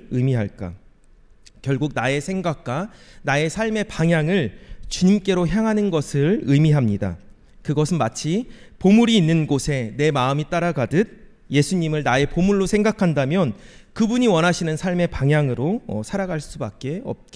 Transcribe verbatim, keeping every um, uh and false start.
의미할까? 결국 나의 생각과 나의 삶의 방향을 주님께로 향하는 것을 의미합니다. 그것은 마치 보물이 있는 곳에 내 마음이 따라가듯 예수님을 나의 보물로 생각한다면 그분이 원하시는 삶의 방향으로 살아갈 수밖에 없게